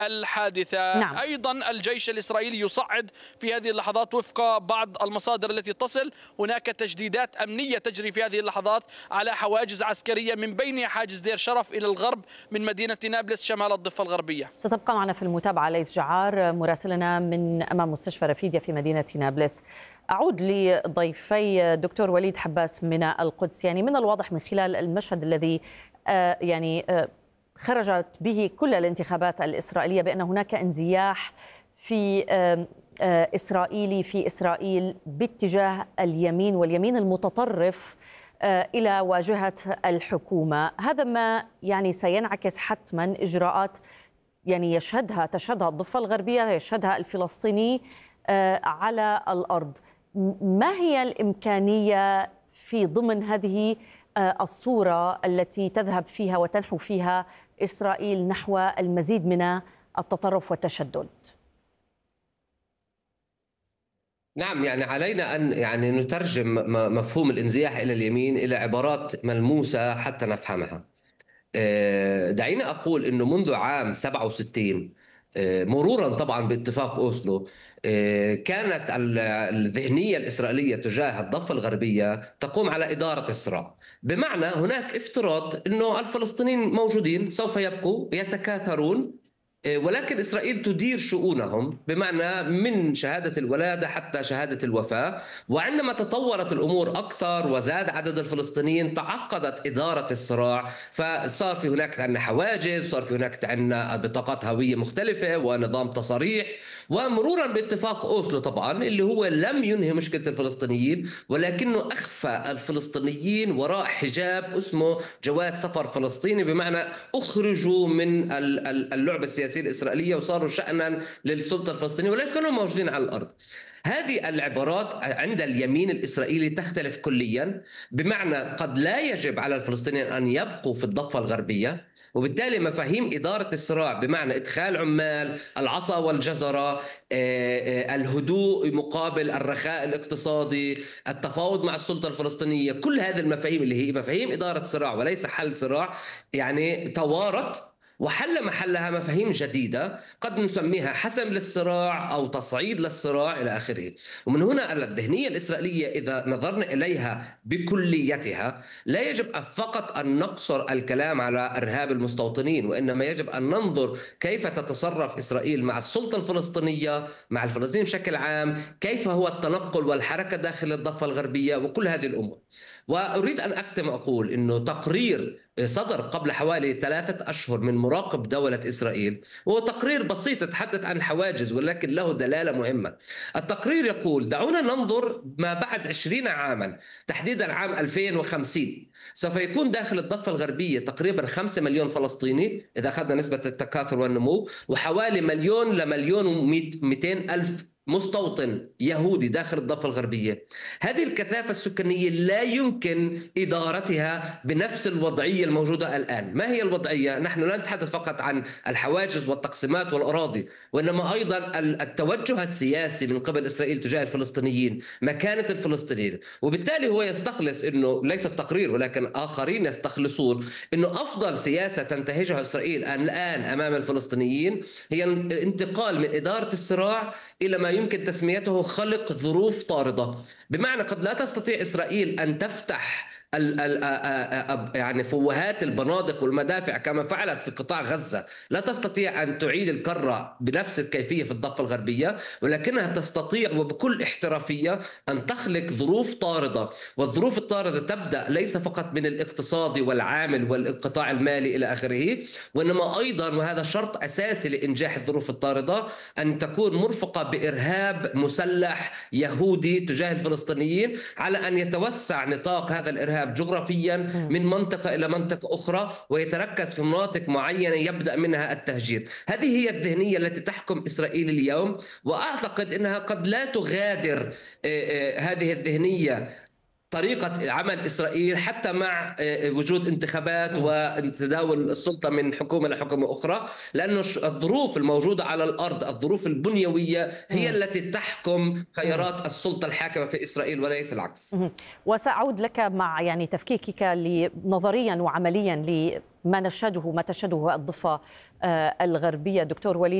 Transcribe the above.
الحادثة. نعم. أيضا الجيش الإسرائيلي يصعد في هذه اللحظات وفق بعض المصادر التي تصل، هناك تجديدات أمنية تجري في هذه اللحظات على حواجز عسكرية، من بينها حاجز دير شرف إلى الغرب من مدينة نابلس شمال الضفة الغربية. ستبقى معنا في المتابعة ليث جعار مراسلنا من أمام مستشفى رفيديا في مدينة نابلس. أعود لضيفي دكتور وليد حباس من القدس. يعني من الواضح من خلال المشهد الذي خرجت به كل الانتخابات الإسرائيلية بأن هناك انزياح في إسرائيل باتجاه اليمين واليمين المتطرف إلى واجهة الحكومة. هذا ما يعني سينعكس حتما إجراءات يعني تشهدها الضفة الغربية، يشهدها الفلسطيني على الأرض. ما هي الإمكانية في ضمن هذه الصورة التي تذهب فيها وتنحو فيها إسرائيل نحو المزيد من التطرف والتشدد؟ نعم، يعني علينا أن نترجم مفهوم الانزياح إلى اليمين إلى عبارات ملموسة حتى نفهمها. دعينا أقول أنه منذ عام 67 مرورا طبعا باتفاق أوسلو كانت الذهنية الإسرائيلية تجاه الضفة الغربية تقوم على إدارة الصراع، بمعنى هناك افتراض أنه الفلسطينيين موجودين سوف يبقوا يتكاثرون، ولكن إسرائيل تدير شؤونهم، بمعنى من شهادة الولادة حتى شهادة الوفاة. وعندما تطورت الأمور أكثر وزاد عدد الفلسطينيين تعقدت إدارة الصراع، فصار في هناك عندنا حواجز، صار في هناك عندنا بطاقات هوية مختلفة ونظام تصاريح. ومرورا باتفاق أوسلو طبعا اللي هو لم ينهي مشكلة الفلسطينيين، ولكنه أخفى الفلسطينيين وراء حجاب اسمه جواز سفر فلسطيني، بمعنى أخرجوا من اللعبة السياسية الإسرائيلية وصاروا شأنا للسلطة الفلسطينية، ولكنهم موجودين على الأرض. هذه العبارات عند اليمين الإسرائيلي تختلف كليا، بمعنى قد لا يجب على الفلسطينيين أن يبقوا في الضفة الغربية، وبالتالي مفاهيم إدارة الصراع بمعنى إدخال عمال، العصا والجزرة، الهدوء مقابل الرخاء الاقتصادي، التفاوض مع السلطة الفلسطينية، كل هذه المفاهيم اللي هي مفاهيم إدارة صراع وليس حل صراع يعني توارت، وحل محلها مفاهيم جديدة قد نسميها حسم للصراع أو تصعيد للصراع إلى آخره. ومن هنا الذهنية الإسرائيلية إذا نظرنا إليها بكليتها لا يجب فقط أن نقصر الكلام على إرهاب المستوطنين، وإنما يجب أن ننظر كيف تتصرف إسرائيل مع السلطة الفلسطينية، مع الفلسطينيين بشكل عام، كيف هو التنقل والحركة داخل الضفة الغربية وكل هذه الأمور. وأريد أن أختم أقول أنه تقرير صدر قبل حوالي 3 أشهر من مراقب دولة إسرائيل، وهو تقرير بسيط يتحدث عن الحواجز ولكن له دلالة مهمة. التقرير يقول دعونا ننظر ما بعد 20 عاما، تحديدا عام 2050 سوف يكون داخل الضفة الغربية تقريبا 5 مليون فلسطيني إذا أخذنا نسبة التكاثر والنمو، وحوالي مليون لمليون و200 ألف مستوطن يهودي داخل الضفة الغربية. هذه الكثافة السكانية لا يمكن إدارتها بنفس الوضعية الموجودة الآن. ما هي الوضعية؟ نحن لا نتحدث فقط عن الحواجز والتقسيمات والأراضي، وإنما أيضا التوجه السياسي من قبل إسرائيل تجاه الفلسطينيين، مكانة الفلسطينيين. وبالتالي هو يستخلص أنه ليس التقرير ولكن آخرين يستخلصون أنه أفضل سياسة تنتهجها إسرائيل الآن أمام الفلسطينيين هي الانتقال من إدارة الصراع إلى ما يمكن تسميته خلق ظروف طاردة، بمعنى قد لا تستطيع إسرائيل أن تفتح يعني فوهات البنادق والمدافع كما فعلت في قطاع غزة، لا تستطيع أن تعيد الكرة بنفس الكيفية في الضفة الغربية، ولكنها تستطيع وبكل احترافية أن تخلق ظروف طاردة. والظروف الطاردة تبدأ ليس فقط من الاقتصادي والعامل والقطاع المالي إلى آخره، وإنما أيضا وهذا شرط أساسي لإنجاح الظروف الطاردة أن تكون مرفقة بإرهاب مسلح يهودي تجاه الفلسطينيين، على أن يتوسع نطاق هذا الإرهاب جغرافيا من منطقة إلى منطقة أخرى ويتركز في مناطق معينة يبدأ منها التهجير. هذه هي الذهنية التي تحكم إسرائيل اليوم، وأعتقد أنها قد لا تغادر هذه الذهنية طريقة عمل إسرائيل حتى مع وجود انتخابات وتداول السلطة من حكومة لحكومة أخرى، لأن الظروف الموجودة على الأرض، الظروف البنيوية هي التي تحكم خيارات السلطة الحاكمة في إسرائيل وليس العكس. وسأعود لك مع يعني تفكيكك نظريا وعمليا ما تشهده الضفة الغربية. دكتور وليد